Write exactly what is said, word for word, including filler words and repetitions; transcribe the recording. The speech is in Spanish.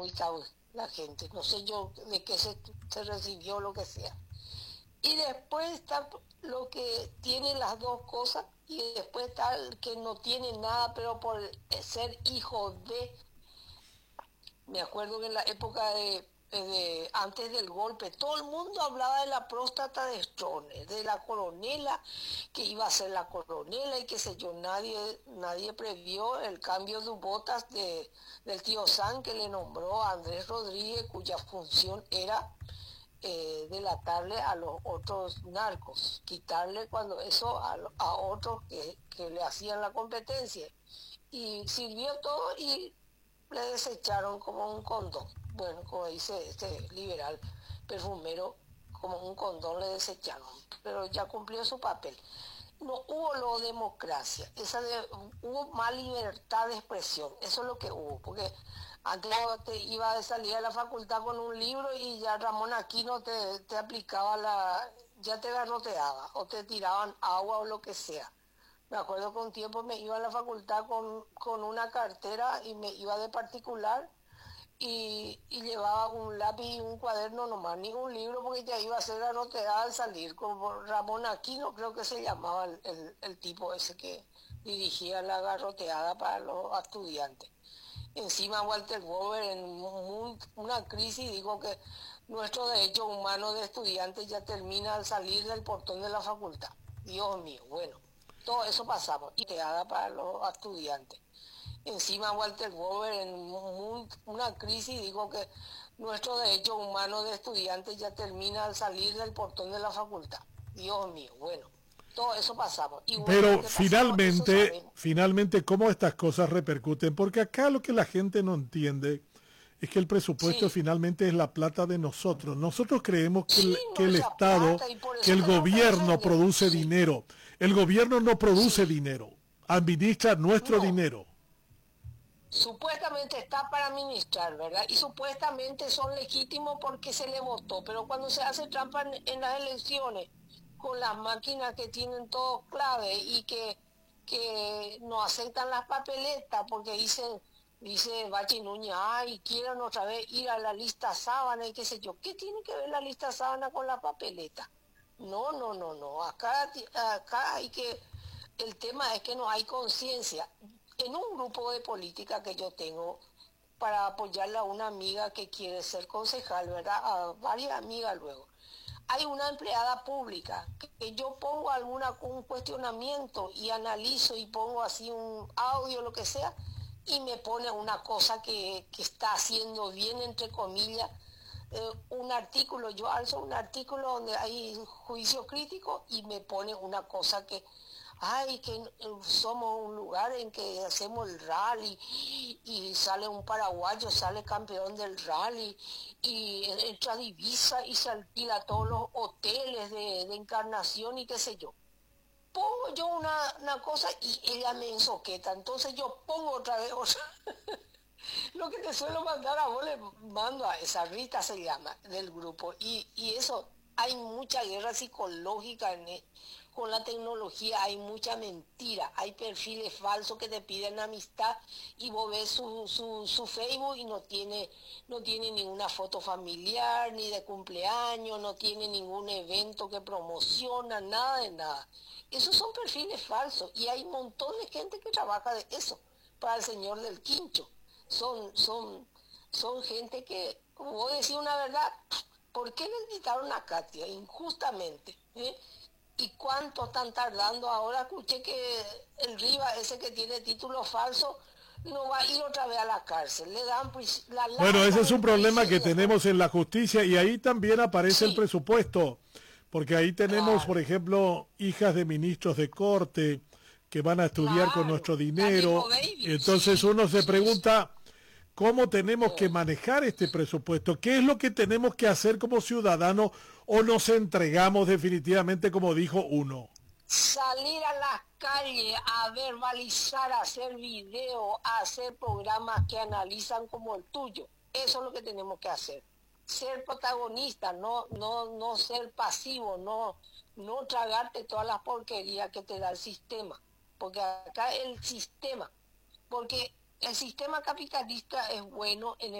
muy tarde la gente, no sé yo de qué se, se recibió, lo que sea. Y después está lo que tiene las dos cosas, y después está el que no tiene nada, pero por ser hijo de... Me acuerdo que en la época de, de antes del golpe, todo el mundo hablaba de la próstata de Stroessner, de la coronela, que iba a ser la coronela y qué sé yo. Nadie, nadie previó el cambio de botas de, del tío San, que le nombró a Andrés Rodríguez, cuya función era eh, delatarle a los otros narcos, quitarle cuando eso a, a otros que, que le hacían la competencia. Y sirvió todo y le desecharon como un condón. Bueno, como dice este liberal perfumero, como un condón le desecharon, pero ya cumplió su papel. No hubo lo democracia, esa de, hubo más libertad de expresión, eso es lo que hubo, porque antes te iba a salir a la facultad con un libro y ya Ramón Aquino te, te aplicaba la, ya te garroteaba, o te tiraban agua o lo que sea. Me acuerdo que un tiempo me iba a la facultad con, con una cartera y me iba de particular y, y llevaba un lápiz y un cuaderno nomás, ni un libro, porque ya iba a ser garroteada al salir. Como Ramón Aquino creo que se llamaba el, el, el tipo ese que dirigía la garroteada para los estudiantes. Encima Walter Gover en un, una crisis dijo que nuestro derecho humano de estudiantes ya termina al salir del portón de la facultad. Dios mío, bueno. Todo eso pasamos, y teada para los estudiantes. Encima Walter Gover en un, una crisis dijo que nuestro derecho humano de estudiantes ya termina al salir del portón de la facultad. Dios mío, bueno, todo eso pasamos. Y bueno, Pero lo que pasamos, eso finalmente, sabemos. finalmente, ¿cómo estas cosas repercuten? Porque acá lo que la gente no entiende es que el presupuesto Sí, finalmente es la plata de nosotros. Nosotros creemos que sí, el, que el nuestra Estado, plata, y por que eso el tenemos que gobierno defender. produce Sí, dinero. El gobierno no produce sí, dinero, administra nuestro no. dinero. Supuestamente está para administrar, ¿verdad? Y supuestamente son legítimos porque se le votó, pero cuando se hace trampa en, en las elecciones, con las máquinas que tienen todo clave y que, que no aceptan las papeletas porque dicen, dice Bachi Núñez, ay, quieren otra vez ir a la lista sábana y qué sé yo. ¿Qué tiene que ver la lista sábana con la papeleta? No, no, no, no. Acá, acá hay que... El tema es que no hay conciencia. En un grupo de política que yo tengo para apoyarle a una amiga que quiere ser concejal, ¿verdad? A varias amigas luego. Hay una empleada pública que yo pongo alguna un cuestionamiento y analizo y pongo así un audio, lo que sea, y me pone una cosa que, que está haciendo bien, entre comillas, eh, un artículo, yo alzo un artículo donde hay juicio crítico y me pone una cosa que, ay, que somos un lugar en que hacemos el rally y sale un paraguayo, sale campeón del rally y entra divisa y se alquila todos los hoteles de, de Encarnación y qué sé yo. Pongo yo una, una cosa y ella me ensoqueta, entonces yo pongo otra vez otra. Lo que te suelo mandar a vos le mando a esa, Rita se llama, del grupo. Y, y eso, hay mucha guerra psicológica en e- con la tecnología, hay mucha mentira, hay perfiles falsos que te piden amistad y vos ves su, su, su Facebook y no tiene, no tiene ninguna foto familiar, ni de cumpleaños, no tiene ningún evento que promociona, nada de nada. Esos son perfiles falsos y hay un montón de gente que trabaja de eso para el señor del quincho. Son, son, son gente que, como vos decís una verdad, ¿por qué le quitaron a Katia injustamente? ¿Eh? ¿Y cuánto están tardando? Ahora escuché que el Riva, ese que tiene título falso, no va a ir otra vez a la cárcel. Le dan la Bueno, ese largan es un en problema prisión y que después... tenemos en la justicia y ahí también aparece el Sí, presupuesto, porque ahí tenemos, por claro, ejemplo, hijas de ministros de corte que van a estudiar con claro. nuestro La mismo dinero. baby. Entonces Sí, uno se sí, sí. pregunta, ¿cómo tenemos que Eh. manejar este presupuesto? ¿Qué es lo que tenemos que hacer como ciudadanos o nos entregamos definitivamente como dijo uno? Salir a las calles a verbalizar, a hacer videos, a hacer programas que analizan como el tuyo. Eso es lo que tenemos que hacer. Ser protagonista, no, no, no ser pasivo, no, no tragarte todas las porquerías que te da el sistema. Porque acá el sistema, porque el sistema capitalista es bueno en